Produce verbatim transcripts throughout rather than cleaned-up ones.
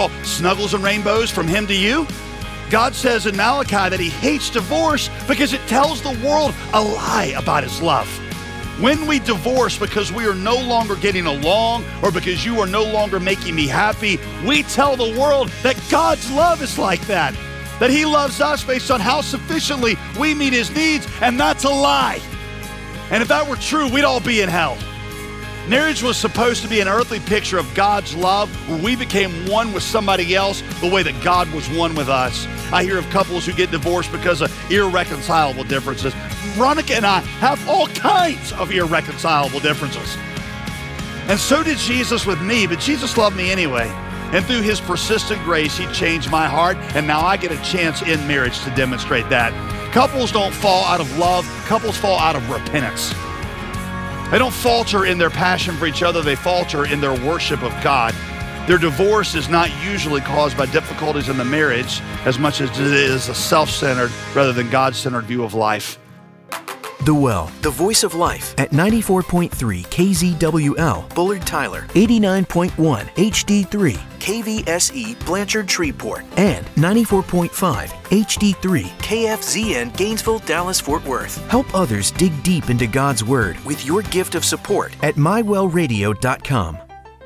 all snuggles and rainbows from him to you? God says in Malachi that he hates divorce because it tells the world a lie about his love. When we divorce because we are no longer getting along or because you are no longer making me happy, we tell the world that God's love is like that, that he loves us based on how sufficiently we meet his needs, and that's a lie. And if that were true, we'd all be in hell. Marriage was supposed to be an earthly picture of God's love, where we became one with somebody else the way that God was one with us. I hear of couples who get divorced because of irreconcilable differences. Veronica and I have all kinds of irreconcilable differences. And so did Jesus with me, but Jesus loved me anyway. And through his persistent grace, he changed my heart, and now I get a chance in marriage to demonstrate that. Couples don't fall out of love, couples fall out of repentance. They don't falter in their passion for each other, they falter in their worship of God. Their divorce is not usually caused by difficulties in the marriage as much as it is a self-centered rather than God-centered view of life. The Well, the voice of life at ninety-four point three K Z W L, Bullard Tyler, eighty-nine point one H D three, K V S E, Blanchard Shreveport, and ninety-four point five H D three, K F Z N, Gainesville, Dallas, Fort Worth. Help others dig deep into God's Word with your gift of support at my well radio dot com.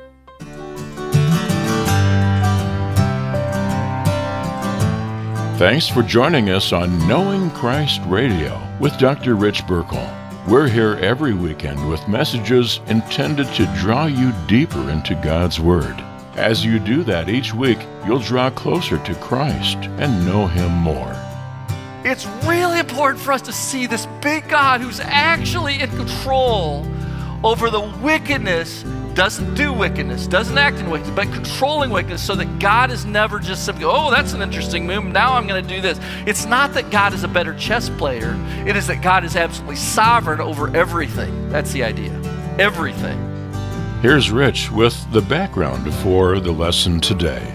Thanks for joining us on Knowing Christ Radio with Doctor Rich Burkle. We're here every weekend with messages intended to draw you deeper into God's Word. As you do that each week, you'll draw closer to Christ and know Him more. It's really important for us to see this big God who's actually in control over the wickedness, doesn't do wickedness, doesn't act in wickedness, but controlling wickedness, so that God is never just simply, oh, that's an interesting move, now I'm going to do this. It's not that God is a better chess player. It is that God is absolutely sovereign over everything. That's the idea. Everything. Here's Rich with the background for the lesson today.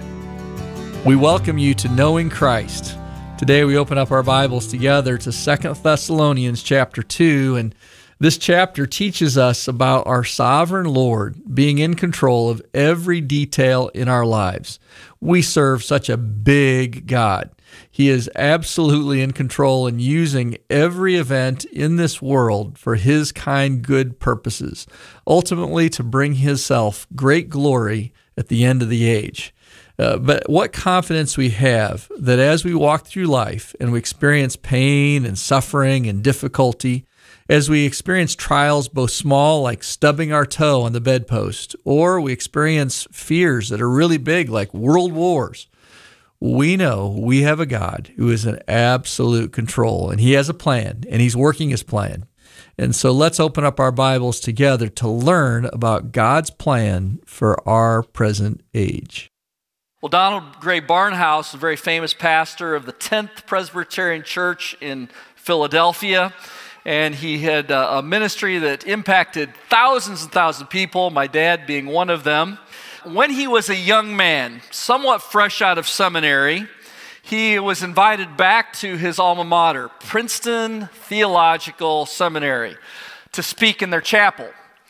We welcome you to Knowing Christ. Today we open up our Bibles together to Second Thessalonians chapter two, and this chapter teaches us about our sovereign Lord being in control of every detail in our lives. We serve such a big God. He is absolutely in control and using every event in this world for His kind, good purposes, ultimately to bring Himself great glory at the end of the age. Uh, but what confidence we have that as we walk through life and we experience pain and suffering and difficulty, as we experience trials both small, like stubbing our toe on the bedpost, or we experience fears that are really big, like world wars, we know we have a God who is in absolute control, and He has a plan, and He's working His plan. And so let's open up our Bibles together to learn about God's plan for our present age. Well, Donald Gray Barnhouse, a very famous pastor of the tenth Presbyterian Church in Philadelphia, and he had a ministry that impacted thousands and thousands of people, my dad being one of them. When he was a young man, somewhat fresh out of seminary, he was invited back to his alma mater, Princeton Theological Seminary, to speak in their chapel.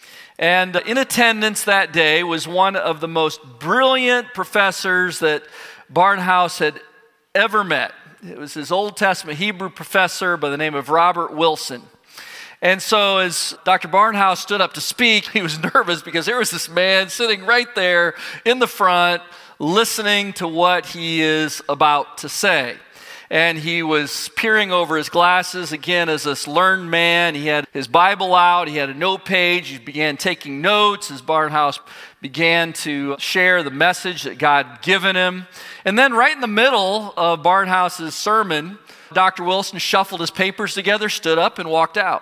And in attendance that day was one of the most brilliant professors that Barnhouse had ever met. It was his Old Testament Hebrew professor by the name of Robert Wilson. And so as Doctor Barnhouse stood up to speak, he was nervous because there was this man sitting right there in the front listening to what he is about to say. And he was peering over his glasses, again, as this learned man. He had his Bible out. He had a note page. He began taking notes as Barnhouse began to share the message that God had given him. And then right in the middle of Barnhouse's sermon, Doctor Wilson shuffled his papers together, stood up, and walked out.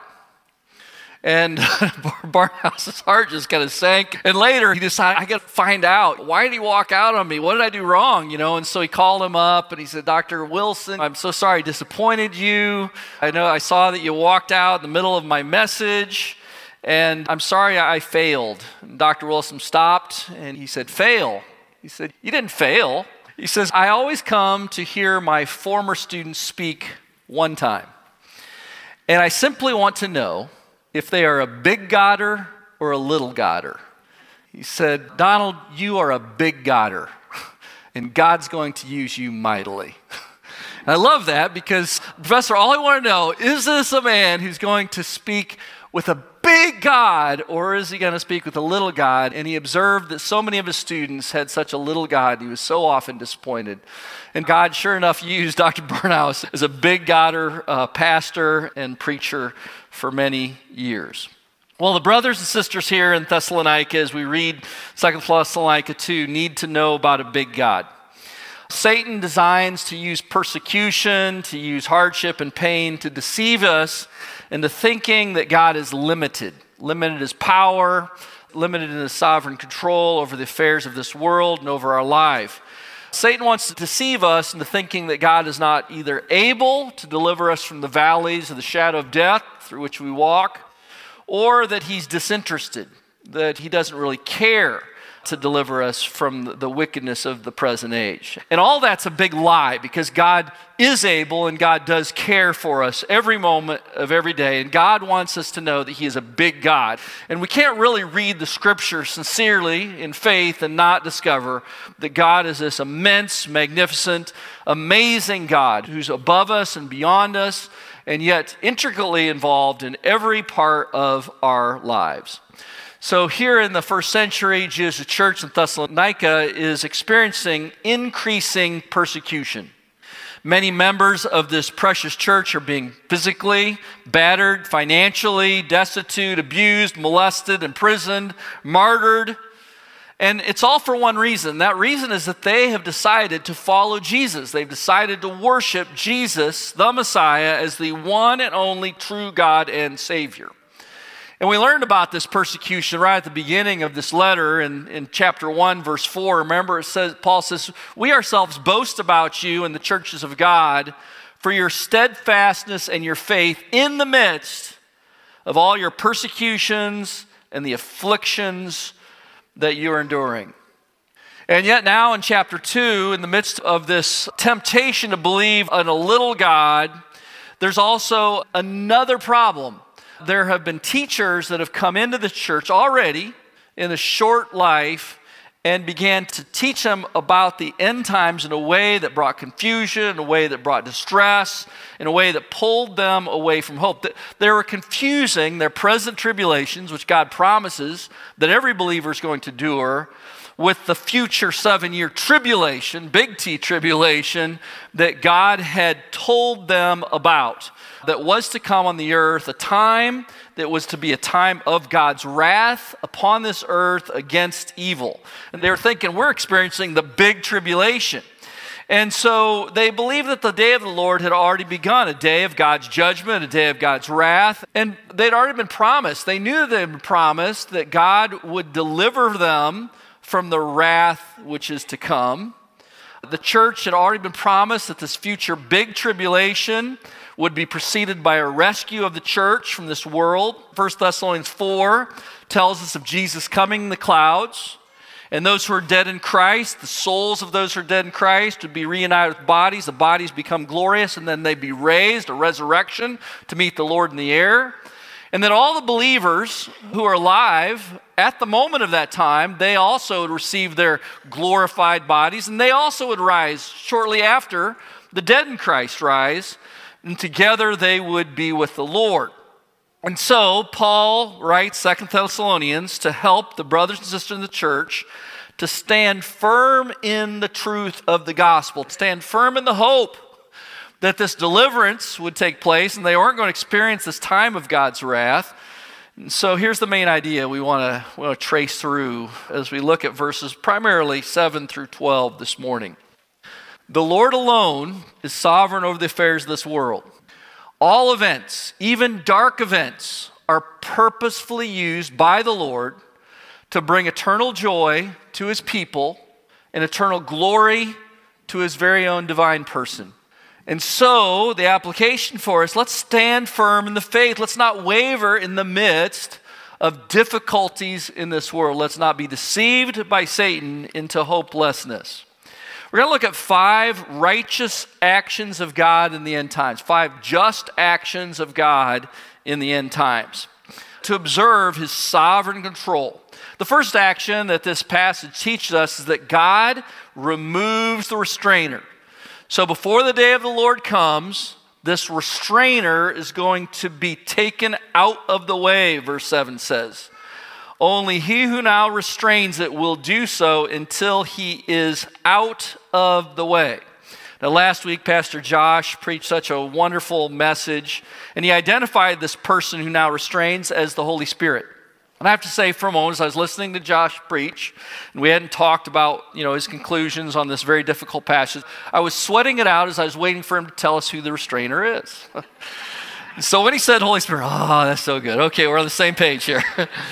And Barnhouse's heart just kind of sank. And later he decided, I got to find out, why did he walk out on me? What did I do wrong? You know, and so he called him up and he said, Doctor Wilson, I'm so sorry I disappointed you. I know I saw that you walked out in the middle of my message, and I'm sorry I failed. And Doctor Wilson stopped and he said, fail? He said, you didn't fail. He says, I always come to hear my former students speak one time. And I simply want to know if they are a big Godder or a little Godder. He said, Donald, you are a big Godder. and God's going to use you mightily. And I love that because, Professor, all I want to know, is this a man who's going to speak with a big God, or is he going to speak with a little God? And he observed that so many of his students had such a little God, he was so often disappointed. And God, sure enough, used Doctor Barnhouse as a big Godder, uh, pastor and preacher for many years. Well, the brothers and sisters here in Thessalonica, as we read Second Thessalonica two, need to know about a big God. Satan designs to use persecution, to use hardship and pain to deceive us into thinking that God is limited, limited in his power, limited in his sovereign control over the affairs of this world and over our life. Satan wants to deceive us into thinking that God is not either able to deliver us from the valleys of the shadow of death through which we walk, or that he's disinterested, that he doesn't really care to deliver us from the wickedness of the present age. And all that's a big lie, because God is able and God does care for us every moment of every day. And God wants us to know that he is a big God. And we can't really read the scripture sincerely in faith and not discover that God is this immense, magnificent, amazing God who's above us and beyond us, and yet intricately involved in every part of our lives. So here in the first century, Jesus' church in Thessalonica is experiencing increasing persecution. Many members of this precious church are being physically battered, financially destitute, abused, molested, imprisoned, martyred. And it's all for one reason. That reason is that they have decided to follow Jesus. They've decided to worship Jesus, the Messiah, as the one and only true God and Savior. And we learned about this persecution right at the beginning of this letter in, in chapter one, verse four. Remember, it says, Paul says, "We ourselves boast about you in the churches of God for your steadfastness and your faith in the midst of all your persecutions and the afflictions that you are enduring." And yet now in chapter two, in the midst of this temptation to believe in a little God, there's also another problem. There have been teachers that have come into the church already in a short life and began to teach them about the end times in a way that brought confusion, in a way that brought distress, in a way that pulled them away from hope. They were confusing their present tribulations, which God promises that every believer is going to endure, with the future seven-year tribulation, big T tribulation, that God had told them about, that was to come on the earth, a time that was to be a time of God's wrath upon this earth against evil. And they were thinking, we're experiencing the big tribulation. And so they believed that the day of the Lord had already begun, a day of God's judgment, a day of God's wrath. And they'd already been promised, they knew they'd been promised that God would deliver them from the wrath which is to come. The church had already been promised that this future big tribulation would be preceded by a rescue of the church from this world. First Thessalonians four tells us of Jesus coming in the clouds, and those who are dead in Christ, the souls of those who are dead in Christ, would be reunited with bodies. The bodies become glorious, and then they'd be raised, a resurrection, to meet the Lord in the air. And then all the believers who are alive at the moment of that time, they also would receive their glorified bodies, and they also would rise shortly after the dead in Christ rise, and together they would be with the Lord. And so Paul writes Second Thessalonians to help the brothers and sisters in the church to stand firm in the truth of the gospel, to stand firm in the hope that this deliverance would take place and they weren't going to experience this time of God's wrath. And so here's the main idea we want to we want to trace through as we look at verses primarily seven through twelve this morning. The Lord alone is sovereign over the affairs of this world. All events, even dark events, are purposefully used by the Lord to bring eternal joy to his people and eternal glory to his very own divine person. And so the application for us, let's stand firm in the faith. Let's not waver in the midst of difficulties in this world. Let's not be deceived by Satan into hopelessness. We're going to look at five righteous actions of God in the end times, five just actions of God in the end times. to observe his sovereign control. The first action that this passage teaches us is that God removes the restrainer. So before the day of the Lord comes, this restrainer is going to be taken out of the way, verse seven says. Only he who now restrains it will do so until he is out of the way. Now, last week, Pastor Josh preached such a wonderful message, and he identified this person who now restrains as the Holy Spirit. And I have to say, for a moment, as I was listening to Josh preach, and we hadn't talked about, you know, his conclusions on this very difficult passage, I was sweating it out as I was waiting for him to tell us who the restrainer is. So when he said Holy Spirit, oh, that's so good. Okay, we're on the same page here.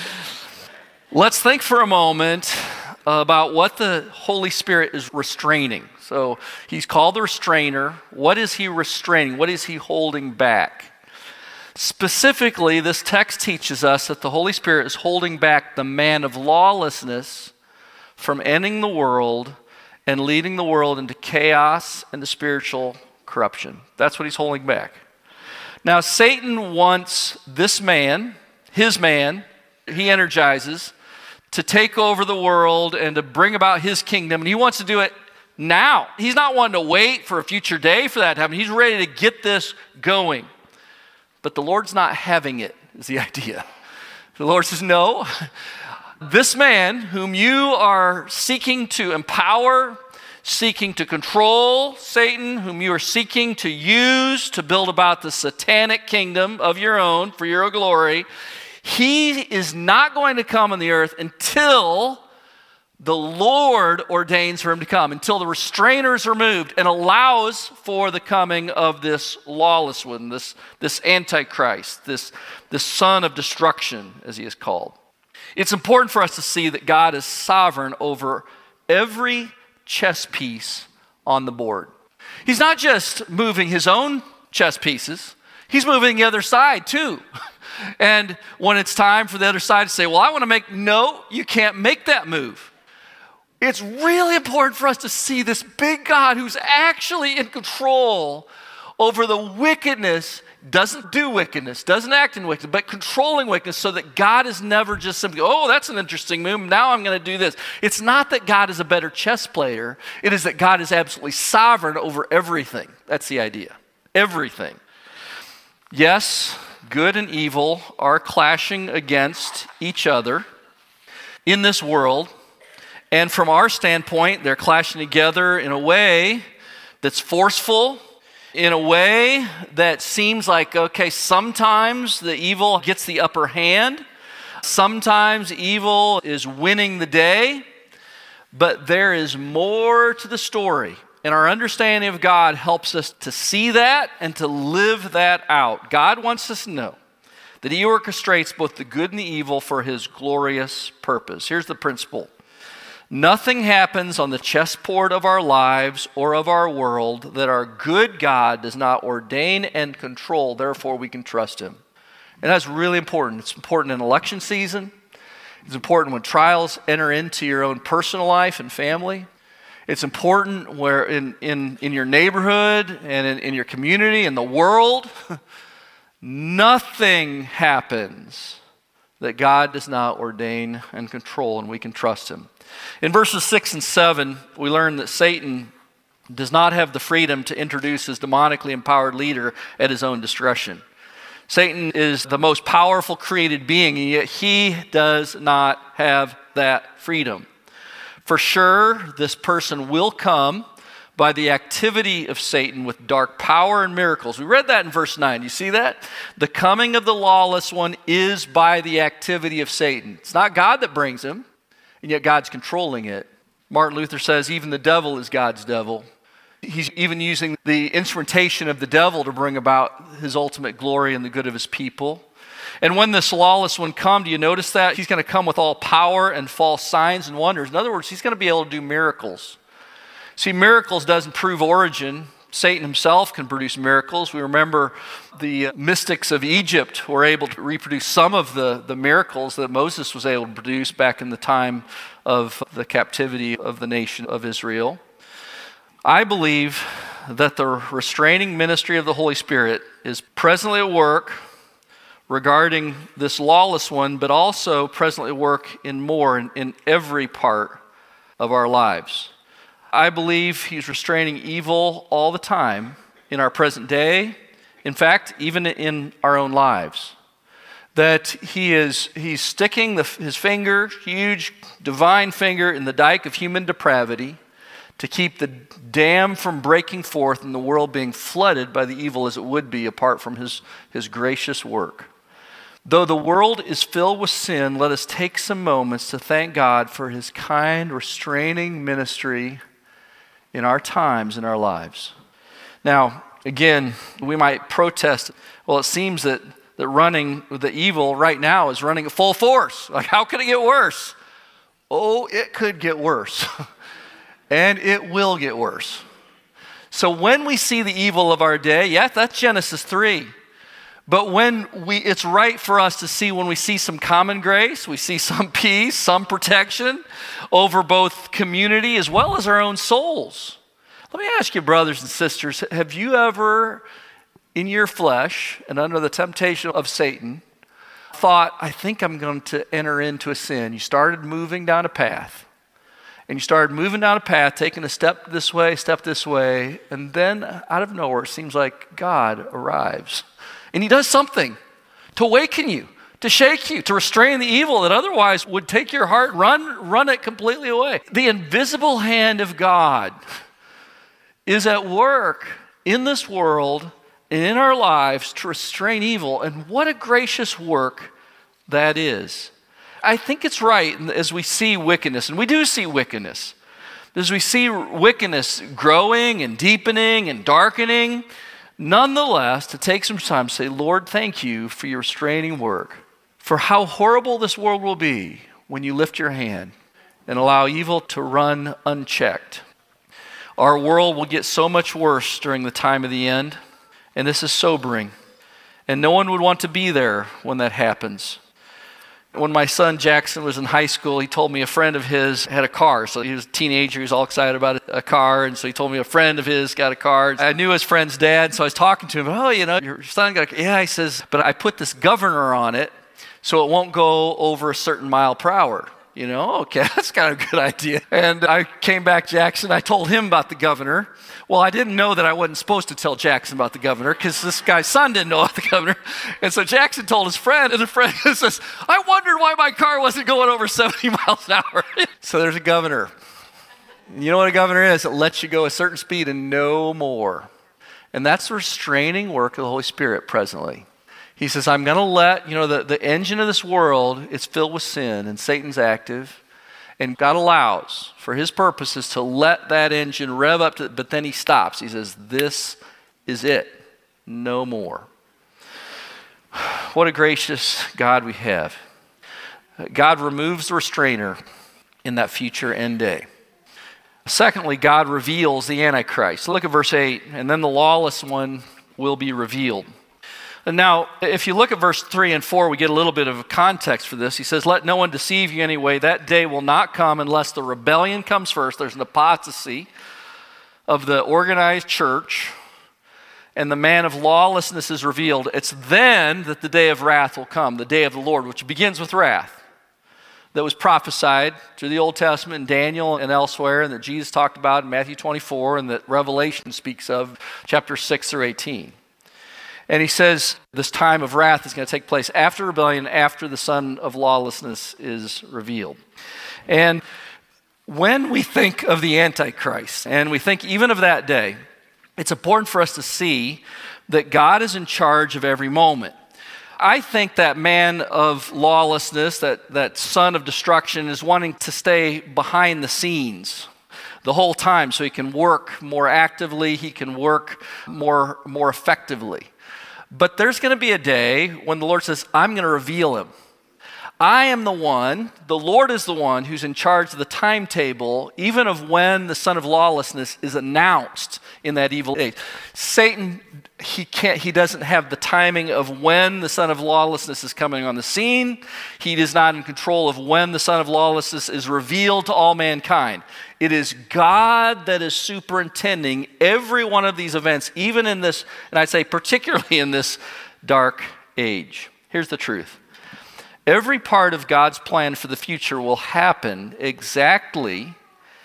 Let's think for a moment about what the Holy Spirit is restraining. So he's called the restrainer. What is he restraining? What is he holding back? Specifically, this text teaches us that the Holy Spirit is holding back the man of lawlessness from ending the world and leading the world into chaos and the spiritual corruption. That's what he's holding back. Now, Satan wants this man, his man, he energizes, to take over the world and to bring about his kingdom, and he wants to do it now. He's not wanting to wait for a future day for that to happen. He's ready to get this going. But the Lord's not having it, is the idea. The Lord says, no, this man whom you are seeking to empower, seeking to control, Satan, whom you are seeking to use to build about the satanic kingdom of your own for your glory, he is not going to come on the earth until the Lord ordains for him to come, until the restrainer is removed and allows for the coming of this lawless one, this, this Antichrist, this, this son of destruction, as he is called. It's important for us to see that God is sovereign over every chess piece on the board. He's not just moving his own chess pieces, he's moving the other side too. And when it's time for the other side to say, well, I want to make, no, you can't make that move. It's really important for us to see this big God who's actually in control over the wickedness, doesn't do wickedness, doesn't act in wickedness, but controlling wickedness, so that God is never just simply, oh, that's an interesting move, now I'm going to do this. It's not that God is a better chess player. It is that God is absolutely sovereign over everything. That's the idea. Everything. Yes, good and evil are clashing against each other in this world. And from our standpoint, they're clashing together in a way that's forceful, in a way that seems like, okay, sometimes the evil gets the upper hand. Sometimes evil is winning the day. But there is more to the story. And our understanding of God helps us to see that and to live that out. God wants us to know that he orchestrates both the good and the evil for his glorious purpose. Here's the principle. Nothing happens on the chessboard of our lives or of our world that our good God does not ordain and control. Therefore, we can trust him. And that's really important. It's important in election season. It's important when trials enter into your own personal life and family. It's important where in, in, in your neighborhood and in, in your community, in the world. Nothing happens that God does not ordain and control, and we can trust him. In verses six and seven, we learn that Satan does not have the freedom to introduce his demonically empowered leader at his own discretion. Satan is the most powerful created being, and yet he does not have that freedom. For sure, this person will come by the activity of Satan with dark power and miracles. We read that in verse nine. You see that? The coming of the lawless one is by the activity of Satan. It's not God that brings him, and yet God's controlling it. Martin Luther says even the devil is God's devil. He's even using the instrumentation of the devil to bring about his ultimate glory and the good of his people. And when this lawless one comes, do you notice that? He's going to come with all power and false signs and wonders. In other words, he's going to be able to do miracles. See, miracles doesn't prove origin. Satan himself can produce miracles. We remember the mystics of Egypt were able to reproduce some of the, the miracles that Moses was able to produce back in the time of the captivity of the nation of Israel. I believe that the restraining ministry of the Holy Spirit is presently at work regarding this lawless one, but also presently work in more in, in every part of our lives. I believe he's restraining evil all the time in our present day, in fact, even in our own lives. That he is he's sticking the, his finger, huge divine finger, in the dike of human depravity to keep the dam from breaking forth and the world being flooded by the evil as it would be apart from his, his gracious work. Though the world is filled with sin, let us take some moments to thank God for his kind, restraining ministry in our times, in our lives. Now, again, we might protest, well, it seems that that running, the evil right now is running at full force. Like, how could it get worse? Oh, it could get worse. And it will get worse. So when we see the evil of our day, yeah, that's Genesis three. But when we, it's right for us to see when we see some common grace, we see some peace, some protection over both community as well as our own souls. Let me ask you, brothers and sisters, have you ever, in your flesh and under the temptation of Satan, thought, I think I'm going to enter into a sin? You started moving down a path. And you started moving down a path, taking a step this way, step this way, and then out of nowhere, it seems like God arrives. And he does something to awaken you, to shake you, to restrain the evil that otherwise would take your heart, run, run it completely away. The invisible hand of God is at work in this world and in our lives to restrain evil. And what a gracious work that is. I think it's right as we see wickedness, and we do see wickedness, as we see wickedness growing and deepening and darkening, nonetheless, to take some time to say, Lord, thank you for your restraining work, for how horrible this world will be when you lift your hand and allow evil to run unchecked. Our world will get so much worse during the time of the end. And this is sobering. And no one would want to be there when that happens. When my son Jackson was in high school, he told me a friend of his had a car. So he was a teenager, he was all excited about a car. And so he told me a friend of his got a car. I knew his friend's dad, so I was talking to him. Oh, you know, your son got a car. Yeah, he says, but I put this governor on it so it won't go over a certain mile per hour. You know, okay, that's kind of a good idea. And I came back, Jackson, I told him about the governor. Well, I didn't know that I wasn't supposed to tell Jackson about the governor because this guy's son didn't know about the governor. And so Jackson told his friend, and the friend says, I wondered why my car wasn't going over seventy miles an hour. So there's a governor. You know what a governor is? It lets you go a certain speed and no more. And that's the restraining work of the Holy Spirit presently. He says, I'm going to let, you know, the, the engine of this world is filled with sin and Satan's active. And God allows for his purposes to let that engine rev up to, but then he stops. He says, this is it. No more. What a gracious God we have. God removes the restrainer in that future end day. Secondly, God reveals the Antichrist. Look at verse eight. And then the lawless one will be revealed. And now, if you look at verse three and four, we get a little bit of context for this. He says, let no one deceive you anyway. That day will not come unless the rebellion comes first. There's an apostasy of the organized church, and the man of lawlessness is revealed. It's then that the day of wrath will come, the day of the Lord, which begins with wrath, that was prophesied through the Old Testament in Daniel and elsewhere, and that Jesus talked about in Matthew twenty-four, and that Revelation speaks of, chapter six through eighteen. And he says this time of wrath is going to take place after rebellion, after the son of lawlessness is revealed. And when we think of the Antichrist, and we think even of that day, it's important for us to see that God is in charge of every moment. I think that man of lawlessness, that, that son of destruction, is wanting to stay behind the scenes the whole time so he can work more actively, he can work more, more effectively. But there's going to be a day when the Lord says, I'm going to reveal him. I am the one, the Lord is the one who's in charge of the timetable, even of when the son of lawlessness is announced in that evil age. Satan, he can't, he doesn't have the timing of when the son of lawlessness is coming on the scene. He is not in control of when the son of lawlessness is revealed to all mankind. It is God that is superintending every one of these events, even in this, and I'd say particularly in this dark age. Here's the truth. Every part of God's plan for the future will happen exactly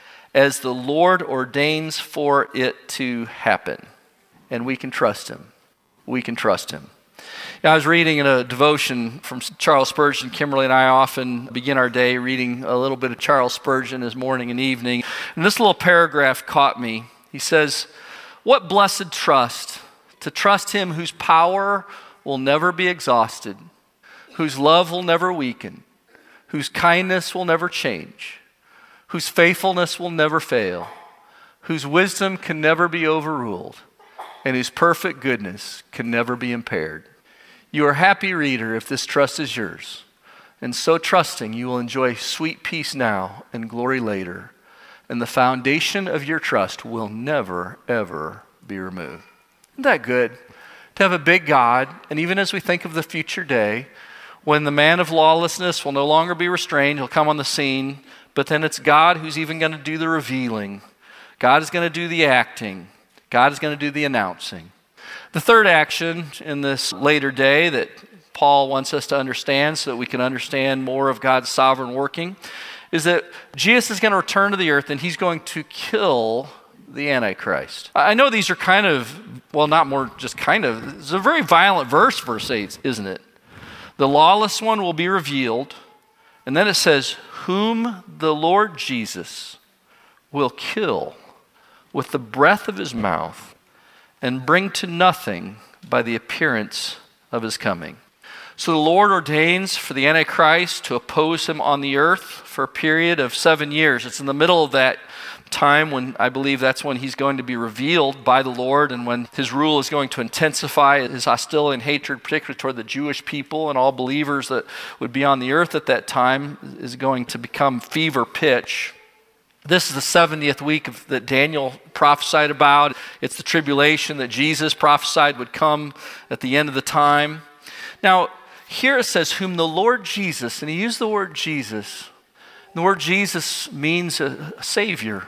as the Lord ordains for it to happen. And we can trust him. We can trust him. Now, I was reading in a devotion from Charles Spurgeon. Kimberly and I often begin our day reading a little bit of Charles Spurgeon as morning and evening. And this little paragraph caught me. He says, "What blessed trust, to trust him whose power will never be exhausted, whose love will never weaken, whose kindness will never change, whose faithfulness will never fail, whose wisdom can never be overruled, and whose perfect goodness can never be impaired. You are happy, reader, if this trust is yours, and so trusting you will enjoy sweet peace now and glory later, and the foundation of your trust will never, ever be removed." Isn't that good? To have a big God, and even as we think of the future day, when the man of lawlessness will no longer be restrained, he'll come on the scene, but then it's God who's even going to do the revealing. God is going to do the acting. God is going to do the announcing. The third action in this later day that Paul wants us to understand so that we can understand more of God's sovereign working is that Jesus is going to return to the earth and he's going to kill the Antichrist. I know these are kind of, well, not more, just kind of, it's a very violent verse, verse eight, isn't it? The lawless one will be revealed, and then it says, whom the Lord Jesus will kill with the breath of his mouth and bring to nothing by the appearance of his coming. So the Lord ordains for the Antichrist to oppose him on the earth for a period of seven years. It's in the middle of that time when I believe that's when he's going to be revealed by the Lord and when his rule is going to intensify, his hostility and hatred, particularly toward the Jewish people and all believers that would be on the earth at that time, is going to become fever pitch. This is the seventieth week of, that Daniel prophesied about. It's the tribulation that Jesus prophesied would come at the end of the time. Now, here it says, whom the Lord Jesus, and he used the word Jesus. The word Jesus means a, a savior.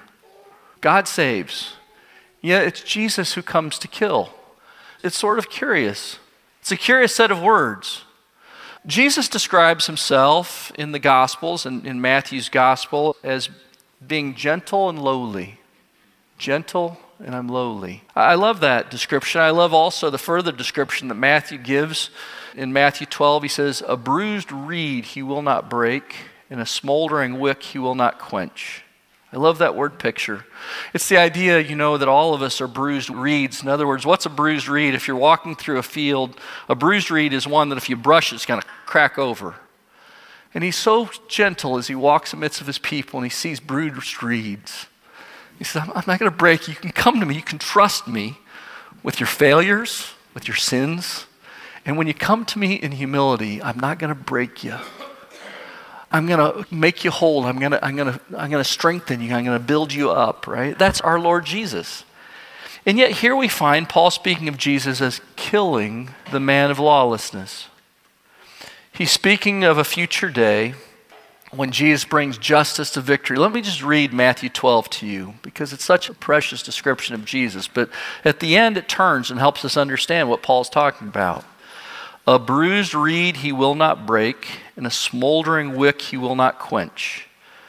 God saves. Yeah, it's Jesus who comes to kill. It's sort of curious. It's a curious set of words. Jesus describes himself in the Gospels, and in Matthew's Gospel, as being gentle and lowly. Gentle and I'm lowly. I love that description. I love also the further description that Matthew gives. In Matthew twelve, he says, a bruised reed he will not break, and a smoldering wick he will not quench. I love that word picture. It's the idea, you know, that all of us are bruised reeds. In other words, what's a bruised reed? If you're walking through a field, a bruised reed is one that if you brush it, it's going to crack over. And he's so gentle as he walks amidst of his people and he sees bruised reeds. He says, I'm not going to break you. You can come to me. You can trust me with your failures, with your sins. And when you come to me in humility, I'm not going to break you. I'm going to make you whole. I'm going to I'm going to I'm going to strengthen you. I'm going to build you up, right? That's our Lord Jesus. And yet here we find Paul speaking of Jesus as killing the man of lawlessness. He's speaking of a future day when Jesus brings justice to victory. Let me just read Matthew twelve to you because it's such a precious description of Jesus. But at the end it turns and helps us understand what Paul's talking about. A bruised reed he will not break, and a smoldering wick he will not quench,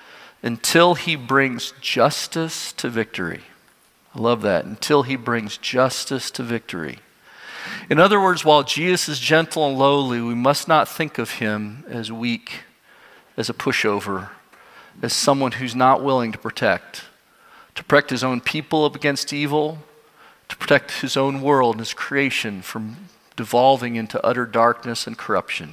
until he brings justice to victory. I love that. Until he brings justice to victory. In other words, while Jesus is gentle and lowly, we must not think of him as weak, as a pushover, as someone who's not willing to protect, to protect his own people against evil, to protect his own world and his creation from devolving into utter darkness and corruption.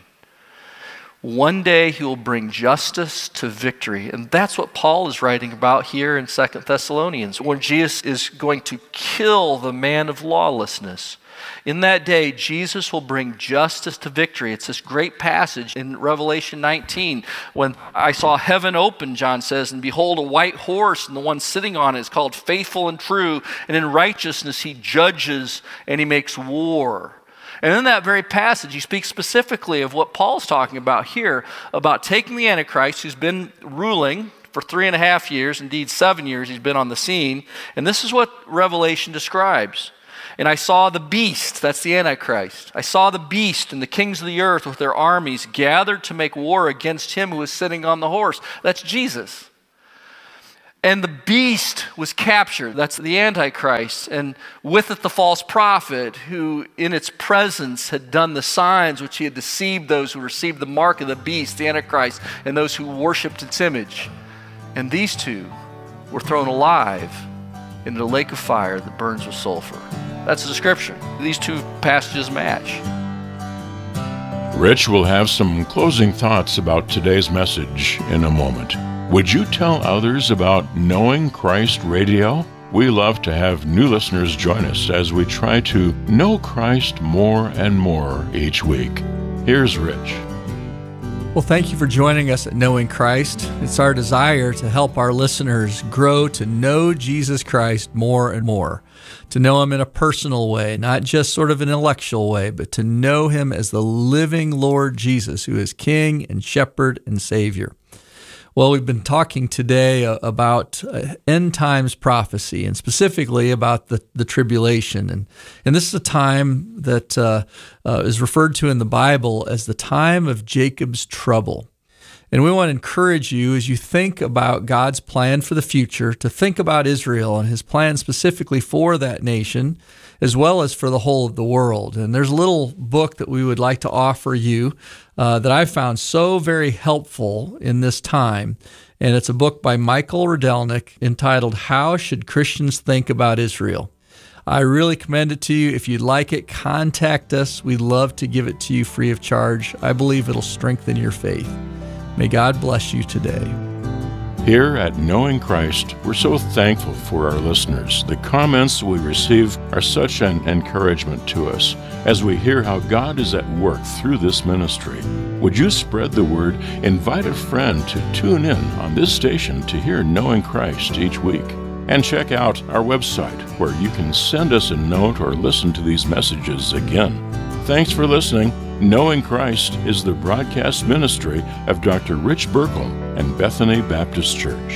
One day he will bring justice to victory. And that's what Paul is writing about here in Second Thessalonians, when Jesus is going to kill the man of lawlessness. In that day, Jesus will bring justice to victory. It's this great passage in Revelation nineteen when I saw heaven open, John says, and behold a white horse, and the one sitting on it is called Faithful and True, and in righteousness he judges and he makes war. And in that very passage, he speaks specifically of what Paul's talking about here, about taking the Antichrist, who's been ruling for three and a half years, indeed seven years he's been on the scene, and this is what Revelation describes. And I saw the beast, that's the Antichrist. I saw the beast and the kings of the earth with their armies gathered to make war against him who was sitting on the horse. That's Jesus. And the beast was captured. That's the Antichrist. And with it the false prophet who in its presence had done the signs which he had deceived those who received the mark of the beast, the Antichrist, and those who worshiped its image. And these two were thrown alive into the lake of fire that burns with sulfur. That's the description. These two passages match. Rich will have some closing thoughts about today's message in a moment. Would you tell others about Knowing Christ Radio? We love to have new listeners join us as we try to know Christ more and more each week. Here's Rich. Well, thank you for joining us at Knowing Christ. It's our desire to help our listeners grow to know Jesus Christ more and more, to know him in a personal way, not just sort of an intellectual way, but to know him as the living Lord Jesus, who is King and Shepherd and Savior. Well, we've been talking today about end times prophecy, and specifically about the, the tribulation. And, and this is a time that uh, uh, is referred to in the Bible as the time of Jacob's trouble. And we want to encourage you, as you think about God's plan for the future, to think about Israel and his plan specifically for that nation, as well as for the whole of the world. And there's a little book that we would like to offer you uh, that I've found so very helpful in this time. And it's a book by Michael Rydelnik entitled, How Should Christians Think About Israel? I really commend it to you. If you'd like it, contact us. We'd love to give it to you free of charge. I believe it'll strengthen your faith. May God bless you today. Here at Knowing Christ, we're so thankful for our listeners. The comments we receive are such an encouragement to us as we hear how God is at work through this ministry. Would you spread the word? Invite a friend to tune in on this station to hear Knowing Christ each week. And check out our website where you can send us a note or listen to these messages again. Thanks for listening. Knowing Christ is the broadcast ministry of Doctor Rich Burkle and Bethany Baptist Church.